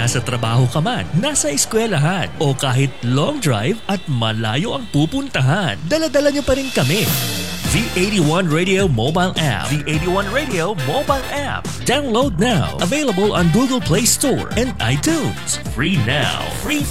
nasa trabaho ka man, nasa eskwelahan, o kahit long drive at malayo ang pupuntahan, dala-dala niyo pa rin kami. The 81 Radio Mobile App. The 81 Radio Mobile App. Download now. Available on Google Play Store and iTunes. Free now. Free